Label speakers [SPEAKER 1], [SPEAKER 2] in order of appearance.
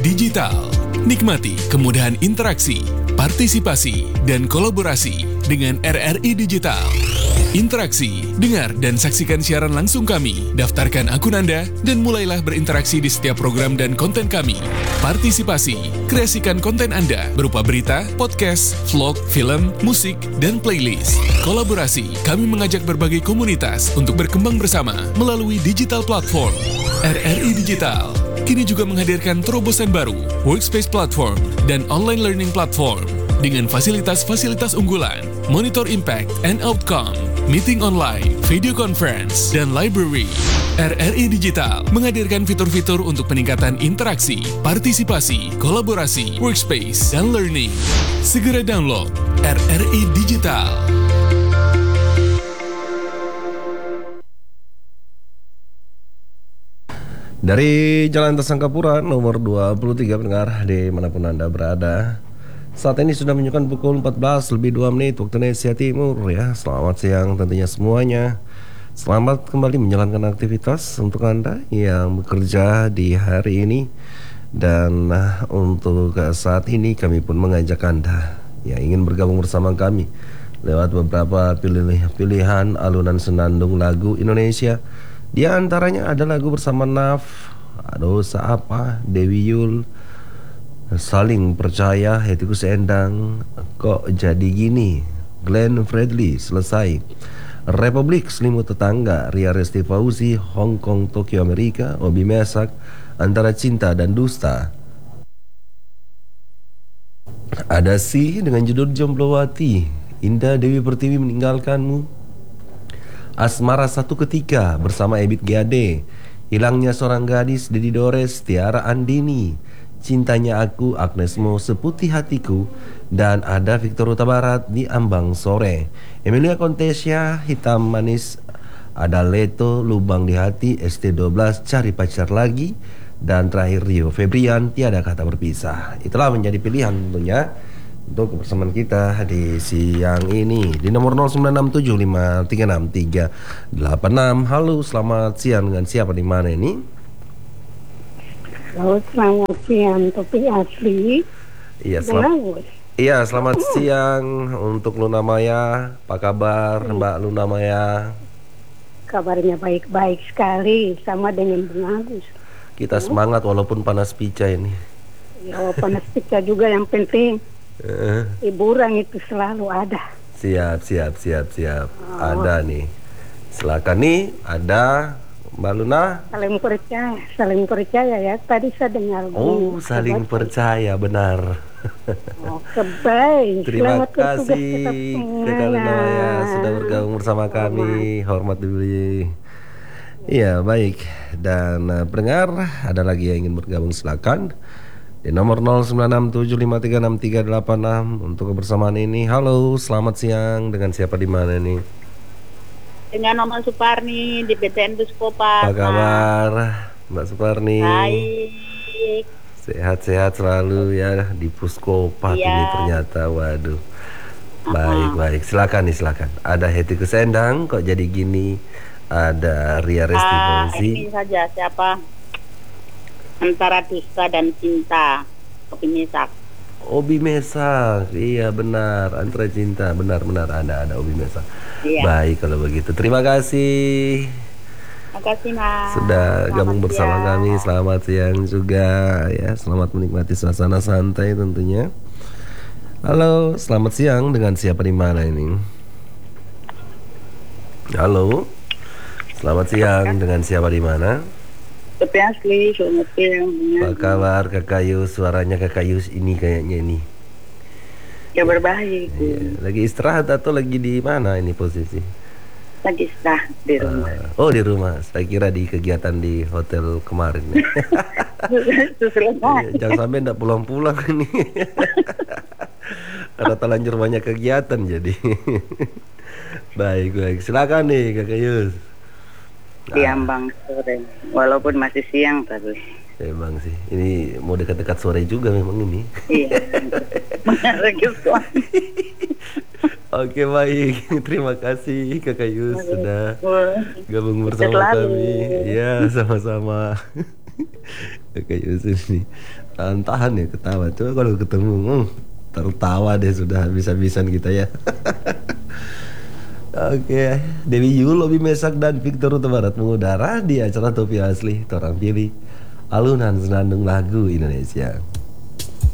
[SPEAKER 1] Digital. Nikmati kemudahan interaksi, partisipasi, dan kolaborasi dengan RRI Digital. Interaksi, dengar dan saksikan siaran langsung kami, daftarkan akun Anda, dan mulailah berinteraksi di setiap program dan konten kami. Partisipasi, kreasikan konten Anda berupa berita, podcast, vlog, film, musik, dan playlist. Kolaborasi, kami mengajak berbagai komunitas untuk berkembang bersama melalui digital platform. RRI Digital kini juga menghadirkan terobosan baru, workspace platform, dan online learning platform dengan fasilitas-fasilitas unggulan, monitor impact and outcome, meeting online, video conference, dan library. RRI Digital menghadirkan fitur-fitur untuk peningkatan interaksi, partisipasi, kolaborasi, workspace, dan learning. Segera download RRI Digital.
[SPEAKER 2] Dari Jalan Tasangkapura nomor 23 pendengar dimanapun Anda berada. Saat ini sudah menunjukkan pukul 14 lebih 2 menit waktu Indonesia Timur ya. Selamat siang tentunya semuanya. Selamat kembali menjalankan aktivitas untuk Anda yang bekerja di hari ini. Dan untuk saat ini kami pun mengajak Anda yang ingin bergabung bersama kami lewat beberapa pilihan alunan senandung lagu Indonesia. Di antaranya ada lagu bersama Naf, Dosa Apa, Dewi Yul, Saling Percaya, Hatiku Seendang, Kok Jadi Gini, Glenn Fredly, Selesai, Republik, Selimut Tetangga, Ria Resti Fauzi, Hong Kong, Tokyo, Amerika, Obi Mesak, Antara Cinta dan Dusta. Ada Si dengan judul Jomblowati, Indah Dewi Pertiwi Meninggalkanmu, Asmara Satu Ketika bersama Ebit GAD, Hilangnya Seorang Gadis, Dedi Dores, Tiara Andini, Cintanya Aku, Agnes Mo, Seputih Hatiku, dan ada Victor Huta Barat di Ambang Sore, Emilia Contesia, Hitam Manis, ada Leto, Lubang di Hati, ST12, Cari Pacar Lagi, dan terakhir Rio Febrian, Tiada Kata Berpisah. Itulah menjadi pilihan tentunya untuk kebersamaan kita di siang ini di nomor 0967536386. Halo, selamat siang, dengan siapa di mana ini?
[SPEAKER 3] Halo, selamat siang, Topik Asli.
[SPEAKER 2] Selamat siang untuk Luna Maya. Apa kabar Mbak Luna Maya?
[SPEAKER 3] Kabarnya baik-baik sekali, sama dengan Bung Agus.
[SPEAKER 2] Kita semangat walaupun panas pica ini.
[SPEAKER 3] Ya, panas pica juga yang penting. Hiburan itu selalu ada.
[SPEAKER 2] Siap. Ada nih. Silakan nih, ada Mbak Luna.
[SPEAKER 3] Saling percaya ya. Tadi saya dengar.
[SPEAKER 2] Saling percaya, benar.
[SPEAKER 3] Baik.
[SPEAKER 2] Terima kasih Kakak Luna ya sudah bergabung bersama kami. Hormat diberi. Iya, baik. Dan pendengar, ada lagi yang ingin bergabung, silakan di nomor 0967536386 untuk kebersamaan ini. Halo, selamat siang, dengan siapa di mana nih?
[SPEAKER 4] Dengan Mama Suparni di BTN Puskopat.
[SPEAKER 2] Apa kabar Mbak Suparni?
[SPEAKER 4] Baik.
[SPEAKER 2] Sehat-sehat selalu ya di Puskopat ini ternyata. Waduh. Baik. Silakan. Ada Hatiku Seendang, Kok Jadi Gini, ada Ria Resti Fauzi.
[SPEAKER 4] Ini saja siapa? Antara Dusta dan Cinta, Obi Mesak.
[SPEAKER 2] Iya benar, Antara Cinta, benar ada Obi Mesak.
[SPEAKER 4] Iya.
[SPEAKER 2] Baik kalau begitu, terima kasih.
[SPEAKER 4] Terima kasih Mas.
[SPEAKER 2] Sudah gabung bersama kami. Selamat siang juga ya. Selamat menikmati suasana santai tentunya. Halo, selamat siang, dengan siapa di mana ini? Halo, selamat siang, dengan siapa di mana?
[SPEAKER 4] Tapi Asli, selamat siang.
[SPEAKER 2] Apa kabar Kakak Yus? Suaranya Kakak Yus ini kayaknya ini.
[SPEAKER 4] Ya berbaik.
[SPEAKER 2] Iya. Lagi istirahat atau lagi di mana ini posisi?
[SPEAKER 4] Lagi istirahat di rumah.
[SPEAKER 2] Di rumah. Saya kira di kegiatan di hotel kemarin. Jangan sampai enggak pulang-pulang ini. Karena terlanjur banyak kegiatan jadi. Baik. Silakan nih Kakak Yus.
[SPEAKER 4] Di Ambang Sore, walaupun masih siang tapi.
[SPEAKER 2] Emang sih, ini mau dekat-dekat sore juga memang ini.
[SPEAKER 4] Iya, benar gitu.
[SPEAKER 2] Oke, baik, terima kasih Kakak Yus sudah gabung bersama kami. Iya, sama-sama. Oke Yusuf nih tahan ya ketawa. Coba kalau ketemu tertawa deh sudah habis-habisan kita ya. Oke, Dewi Yul, Obi Mesak dan Victor Huta Barat mengudara di acara Topi Asli Torang Pilih alunan senandung lagu Indonesia.